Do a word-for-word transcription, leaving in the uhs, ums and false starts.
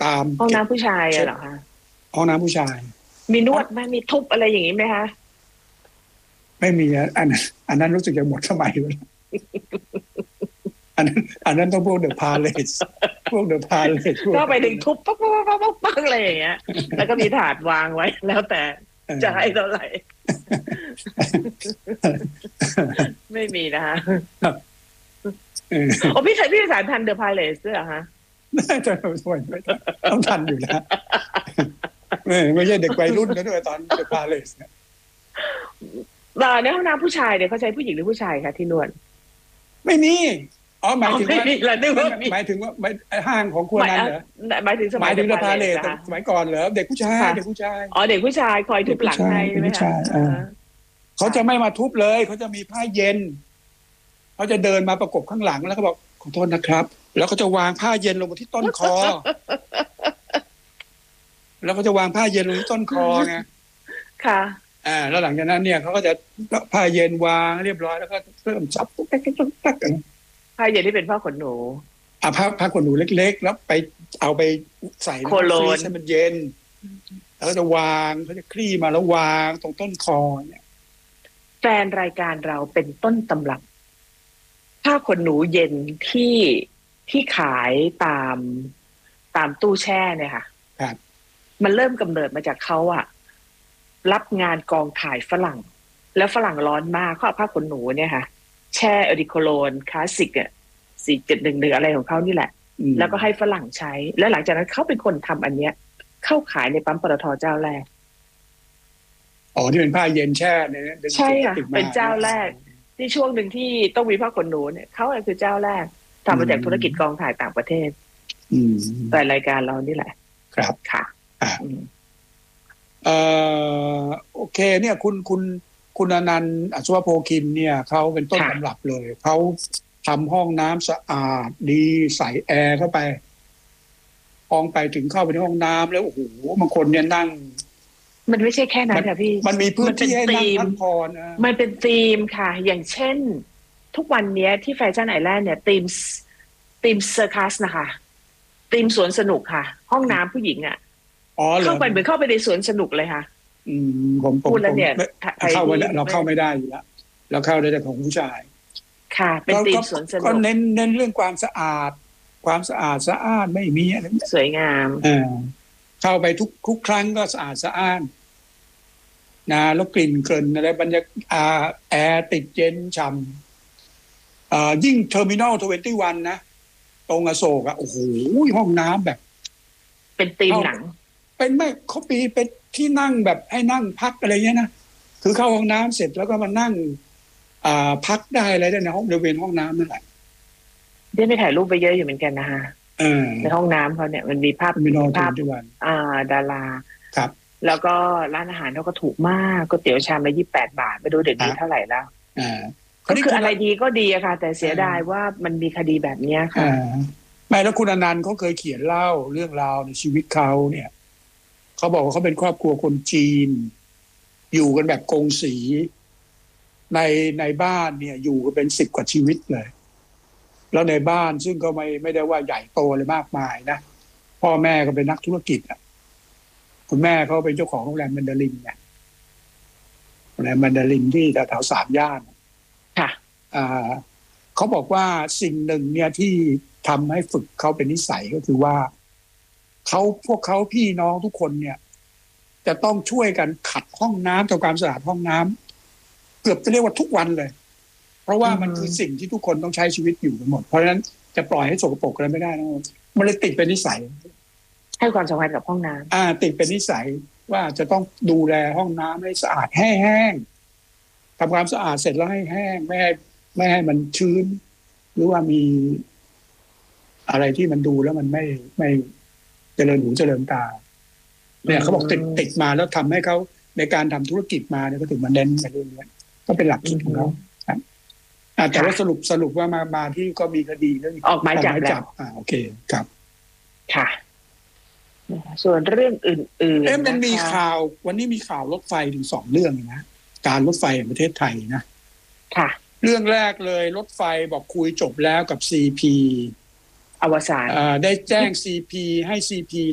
ตามห้องน้ำผู้ชายเหรอคะห้องน้ำผู้ชายมีนวดไหมมีทุบอะไรอย่างนี้ไหมคะไม่มีอันอันนั้นรู้สึกจะหมดสมัยแล้วอันนั้นอันนั้นต้องพวกเดอะพาเลสพวกเดอะพาเลสก็ไปถึงทุบปั๊บปั๊บปั๊บปั๊บปั๊บอะไรอย่างเงี้ยแล้วก็มีถาดวางไว้แล้วแต่จะให้เท่าไหร่ไม่มีนะคะโอ้พี่ชายพี่สารทันเดอะพาเลสด้วยเหรอคะน่าจะต้องทันอยู่แล้วไม่ใช่เด็กวัยรุ่นนะด้วยตอนเดอะพาเลสเนี่ยในห้องน้ำผู้ชายเนี่ยเขาใช้ผู้หญิงหรือผู้ชายคะที่นวดไม่มีอ๋อหมายถึงว่าหมายถึงว่าห้างของครัวนั้นเหรอหมายถึงสมัยถึงเดอะพาเลสสมัยก่อนเหรอเด็กผู้ชายเด็กผู้ชายอ๋อเด็กผู้ชายคอยทุบหลังให้ใช่ไหมคะเขาจะไม่มาทุบเลยเขาจะมีผ้าเย็นเขาจะเดินมาประกบข้างหลังแล้วก็บอกขอโทษนะครับแล้วก็จะวางผ้าเย็นลงมาที่ต้นคอแล้วก็จะวางผ้าเย็นลงที่ต้นคอไงค่ะอ่าแล้วหลังจากนั้นเนี่ยเขาก็จะผ้าเย็นวางเรียบร้อยแล้วก็เริ่มจับตุ๊กตุ๊กตุ๊กตุ๊กกันผ้าเย็นที่เป็นผ้าขนหนูอ่าผ้าผ้าขนหนูเล็กๆแล้วไปเอาไปใส่โคโลนให้มันเย็นแล้วก็จะวางเขาจะคลี่มาแล้ววางตรงต้นคอเนี่ยแฟนรายการเราเป็นต้นตำรับผ้าขนหนูเย็นที่ที่ขายตามตามตู้แช่เนี่ยค่ะครับมันเริ่มกำเนิดมาจากเขาอะรับงานกองถ่ายฝรั่งแล้วฝรั่งร้อนมากเขาเอาผ้าขนหนูเนี่ยค่ะแช่อดิโคโลนคลาสสิกอะสี่เจ็ดหนึ่งหนึ่งอะไรของเขานี่แหละแล้วก็ให้ฝรั่งใช้แล้วหลังจากนั้นเขาเป็นคนทำอันเนี้ยเข้าขายในปั๊มปตท.เจ้าแรกอ๋อที่เป็นผ้าเย็นแช่เนี่ยใช่ค่ะเป็นเจ้าแรกที่ช่วงหนึ่งที่ต้องมีผ้าขนหนูเนี่ยเขาคือเจ้าแรกทำมาจากธุรกิจกองถ่ายต่างประเทศแต่รายการเรานี่แหละครับค่ะเอ่อโอเคเนี่ยคุณคุณคุณอนันต์อัศวโพคินเนี่ยเขาเป็นต้นตำรับเลยเขาทำห้องน้ำสะอาดดีใส่แอร์เข้าไปห้องไปถึงเข้าไปในห้องน้ำแล้วโอ้โหบางคนเนี่ยนั่งมันไม่ใช่แค่นั้นค่ะพี่มันมีพื้นที่ให้นั่งพักผ่อนมันเป็นธีมค่ะอย่างเช่นทุกวันนี้ที่แฟชั่นไอแลนด์เนี่ยธีมธีมเซอร์คัสนะคะธีมสวนสนุกค่ะห้องน้ำผู้หญิงอ่ะเข้าไปเหมือนเข้าไปในสวนสนุกเลยค่ะอืมผมผมเข้าไม่ได้เราเข้าไม่ได้อยู่แล้วเราเข้าได้แต่ของผู้ชายค่ะเป็นธีมสวนสนุกก็เน้นเน้นเรื่องความสะอาดความสะอาดสะอ้านไม่มีอะไรสวยงามอ่าเข้าไปทุกทุกครั้งก็สะอาดสะอ้านนะแล้วกลิ่นเกลิ่นอะไรบรรยากาศแอร์ติดเย็นฉ่ำอ่ายิ่งเทอร์มินอลทเวนตี้วันนะตรงอโศกอ่ะโอ้โหห้องน้ำแบบเป็นธีมหนังเป็นไม่เขาปีเป็นที่นั่งแบบให้นั่งพักอะไรเงี้ยนะคือเข้าห้องน้ำเสร็จแล้วก็มานั่งอ่าพักได้อะไรได้ในห้องบริเวณห้องน้ำนั่นแหละได้ไปถ่ายรูปไปเยอะอยู่เหมือนกันนะคะในห้องน้ำเขาเนี่ยมันมีภาพภาพอ่าดาราครับแล้วก็ร้านอาหารเขาก็ถูกมากก๋วยเตี๋ยวชามละยี่สิบแปดบาทไม่รู้เดี๋ยวนี้เท่าไหร่แล้วก็คืออะไรดีก็ดีอะค่ะแต่เสียดายว่ามันมีคดีแบบนี้ค่ะไม่แล้วคุณอนันต์เขาเคยเขียนเล่าเรื่องราวในชีวิตเขาเนี่ยเขาบอกว่าเขาเป็นครอบครัวคนจีนอยู่กันแบบกงสีในในบ้านเนี่ยอยู่กันเป็นสิบกว่าชีวิตเลยแล้วในบ้านซึ่งก็ไม่ไม่ได้ว่าใหญ่โตเลยมากมายนะพ่อแม่ก็เป็นนักธุรกิจอ่ะคุณแม่เขาเป็นเจ้าของโรงแรมแมนดารินเนี่ยโรงแรมแมนดารินที่แถวสามย่านค่ะอ่าเขาบอกว่าสิ่งหนึ่งเนี่ยที่ทำให้ฝึกเขาเป็นนิสัยก็คือว่าเขาพวกเขาพี่น้องทุกคนเนี่ยจะต้องช่วยกันขัดห้องน้ำทำความสะอาดห้องน้ำเกือบจะเรียกว่าทุกวันเลยเพราะว่ามันคือสิ่งที่ทุกคนต้องใช้ชีวิตอยู่กันหมดเพราะฉะนั้นจะปล่อยให้สกปรกกันไม่ได้นะมันเลยติดเป็นนิสัยให้ความสำคัญกับห้องน้ำอ่าติดเป็นนิสัยว่าจะต้องดูแลห้องน้ำให้สะอาดแห้งๆทำความสะอาดเสร็จแล้วให้แห้งไม่ให้ไม่ให้มันชื้นหรือว่ามีอะไรที่มันดูแล้วมันไม่ไม่เจริญหูเจริญตาเนี่ยเขาบอกติดติดมาแล้วทำให้เขาในการทำธุรกิจมาเนี่ยก็ถึงมาเน้นในเรื่องนี้ก็เป็นหลักคิดของเขาแต่ว่าสรุปสรุปว่ามามาที่ก็มีคดีเรื่องออกหมายจับแล้วอ่าโอเคครับค่ะส่วนเรื่องอื่นๆเอ๊ะมันมีข่าววันนี้มีข่าวรถไฟถึงสองเรื่องนะการรถไฟแห่งประเทศไทยนะค่ะเรื่องแรกเลยรถไฟบอกคุยจบแล้วกับ ซี พีอวสานได้แจ้ง ซี พี ให้ ซี พี